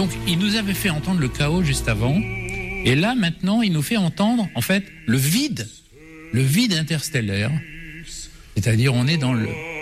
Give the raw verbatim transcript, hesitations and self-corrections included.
Donc, il nous avait fait entendre le chaos juste avant, et là, maintenant, il nous fait entendre, en fait, le vide, le vide interstellaire. C'est-à-dire, on est dans le